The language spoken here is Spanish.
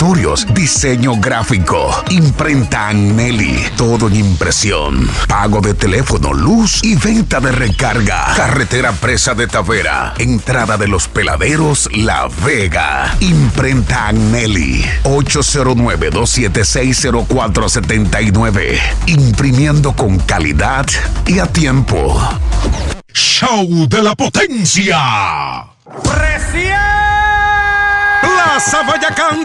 laboratorios, diseño gráfico, imprenta Agnelli, todo en impresión, pago de teléfono, luz y venta de recarga. Carretera Presa de Tavera, entrada de Los Peladeros, La Vega. Imprenta Agnelli, 809-276-0479. Imprimiendo con calidad y a tiempo. Show de la Potencia. ¡Presión! Plaza Bayacán